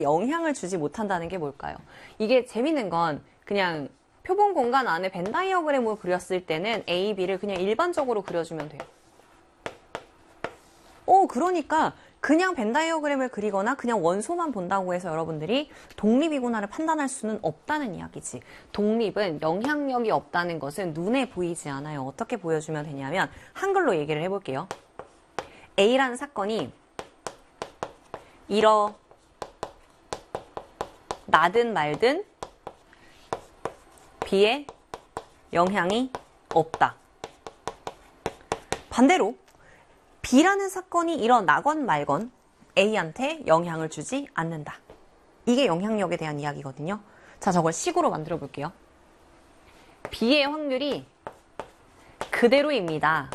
영향을 주지 못한다는 게 뭘까요? 이게 재밌는 건 그냥 표본 공간 안에 벤 다이어그램으로 그렸을 때는 A, B를 그냥 일반적으로 그려주면 돼요. 그러니까 그냥 벤 다이어그램을 그리거나 그냥 원소만 본다고 해서 여러분들이 독립이구나를 판단할 수는 없다는 이야기지. 독립은 영향력이 없다는 것은 눈에 보이지 않아요. 어떻게 보여주면 되냐면 한글로 얘기를 해볼게요. A라는 사건이 일어나든 말든 B에 영향이 없다. 반대로 B라는 사건이 일어나건 말건 A한테 영향을 주지 않는다. 이게 영향력에 대한 이야기거든요. 자, 저걸 식으로 만들어 볼게요. B의 확률이 그대로입니다.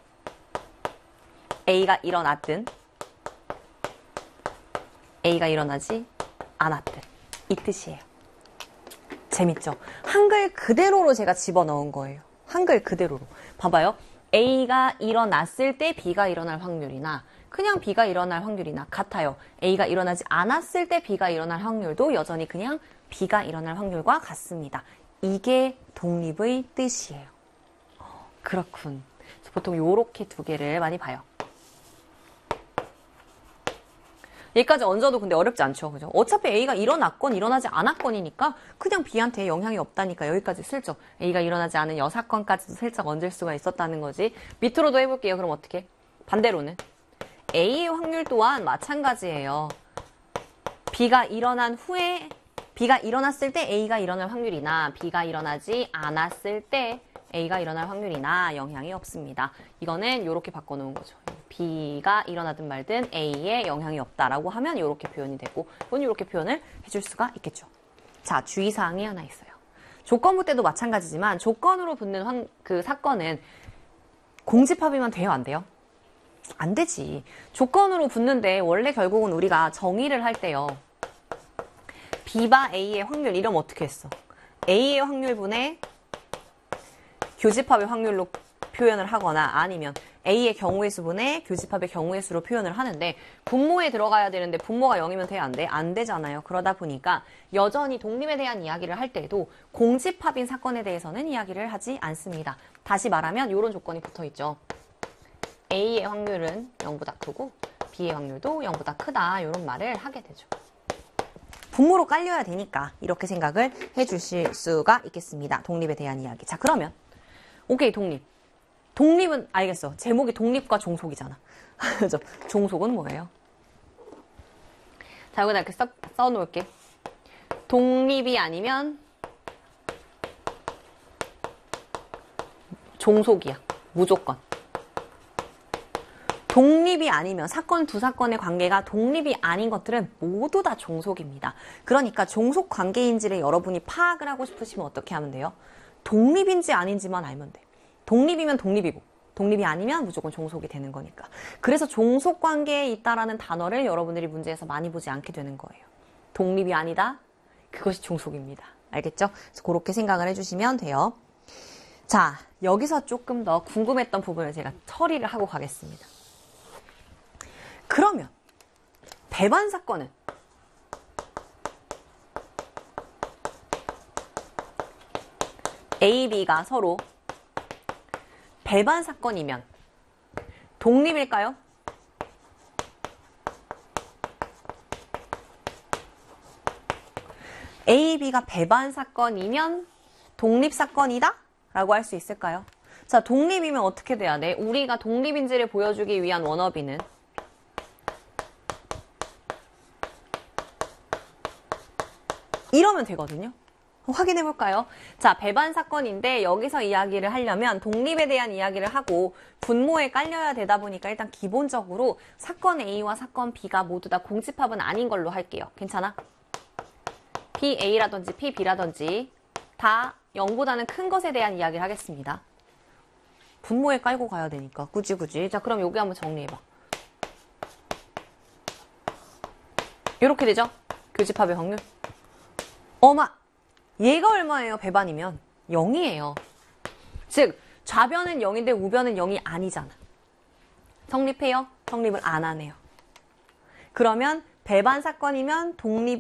A가 일어났든 A가 일어나지 않았든 이 뜻이에요. 재밌죠? 한글 그대로로 제가 집어넣은 거예요. 한글 그대로로. 봐봐요. A가 일어났을 때 B가 일어날 확률이나 그냥 B가 일어날 확률이나 같아요. A가 일어나지 않았을 때 B가 일어날 확률도 여전히 그냥 B가 일어날 확률과 같습니다. 이게 독립의 뜻이에요. 그렇군. 보통 요렇게 두 개를 많이 봐요. 여기까지 얹어도 근데 어렵지 않죠. 그죠? 어차피 A가 일어났건 일어나지 않았건이니까 그냥 B한테 영향이 없다니까 여기까지 슬쩍 A가 일어나지 않은 여사건까지도 슬쩍 얹을 수가 있었다는 거지. 밑으로도 해볼게요. 그럼 어떻게? 반대로는 A의 확률 또한 마찬가지예요. B가 일어난 후에 B가 일어났을 때 A가 일어날 확률이나 B가 일어나지 않았을 때 A가 일어날 확률이나 영향이 없습니다. 이거는 이렇게 바꿔놓은 거죠. B가 일어나든 말든 A에 영향이 없다라고 하면 이렇게 표현이 되고 이건 이렇게 표현을 해줄 수가 있겠죠. 자, 주의사항이 하나 있어요. 조건부 때도 마찬가지지만 조건으로 붙는 그 사건은 공집합이면 돼요, 안 돼요? 안 되지. 조건으로 붙는데 원래 결국은 우리가 정의를 할 때요. B바 A의 확률 이러면 어떻게 했어? A의 확률분의 교집합의 확률로 표현을 하거나 아니면 A의 경우의 수분의 교집합의 경우의 수로 표현을 하는데 분모에 들어가야 되는데 분모가 0이면 돼야 안 돼? 안 되잖아요. 그러다 보니까 여전히 독립에 대한 이야기를 할 때도 공집합인 사건에 대해서는 이야기를 하지 않습니다. 다시 말하면 이런 조건이 붙어있죠. A의 확률은 0보다 크고 B의 확률도 0보다 크다. 이런 말을 하게 되죠. 분모로 깔려야 되니까 이렇게 생각을 해주실 수가 있겠습니다. 독립에 대한 이야기. 자, 그러면 오케이, 독립. 독립은 알겠어. 제목이 독립과 종속이잖아. 그죠? 종속은 뭐예요? 자, 여기다 이렇게 써놓을게. 독립이 아니면 종속이야. 무조건. 독립이 아니면 사건 두 사건의 관계가 독립이 아닌 것들은 모두 다 종속입니다. 그러니까 종속 관계인지를 여러분이 파악을 하고 싶으시면 어떻게 하면 돼요? 독립인지 아닌지만 알면 돼. 독립이면 독립이고 독립이 아니면 무조건 종속이 되는 거니까. 그래서 종속 관계에 있다라는 단어를 여러분들이 문제에서 많이 보지 않게 되는 거예요. 독립이 아니다. 그것이 종속입니다. 알겠죠? 그래서 그렇게 생각을 해주시면 돼요. 자, 여기서 조금 더 궁금했던 부분을 제가 처리를 하고 가겠습니다. 그러면 배반 사건은 A, B가 서로 배반 사건이면 독립일까요? A, B가 배반 사건이면 독립 사건이다? 라고 할 수 있을까요? 자, 독립이면 어떻게 돼야 돼? 우리가 독립인지를 보여주기 위한 원어비는 이러면 되거든요. 확인해 볼까요? 자, 배반 사건인데 여기서 이야기를 하려면 독립에 대한 이야기를 하고 분모에 깔려야 되다 보니까 일단 기본적으로 사건 A와 사건 B가 모두 다 공집합은 아닌 걸로 할게요. 괜찮아? PA라든지 PB라든지 다 0보다는 큰 것에 대한 이야기를 하겠습니다. 분모에 깔고 가야 되니까 굳이. 자, 그럼 여기 한번 정리해봐. 이렇게 되죠? 교집합의 확률. 어마! 얘가 얼마예요? 배반이면 0이에요. 즉 좌변은 0인데 우변은 0이 아니잖아. 성립해요? 성립을 안 하네요. 그러면 배반 사건이면 독립이